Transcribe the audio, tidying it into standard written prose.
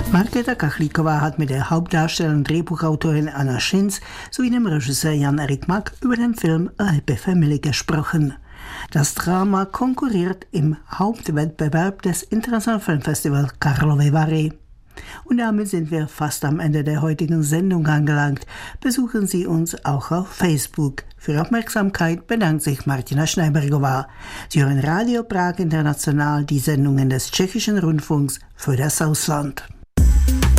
Markéta Kachlíková hat mit der Hauptdarstellerin und Drehbuchautorin Anna Schinz sowie dem Regisseur Jan-Erik Mack über den Film A Happy Family gesprochen. Das Drama konkurriert im Hauptwettbewerb des Internationalen Filmfestivals Karlovy Vary. Und damit sind wir fast am Ende der heutigen Sendung angelangt. Besuchen Sie uns auch auf Facebook. Für Ihre Aufmerksamkeit bedankt sich Martina Schneibergová. Sie hören Radio Prag International, die Sendungen des Tschechischen Rundfunks für das Ausland.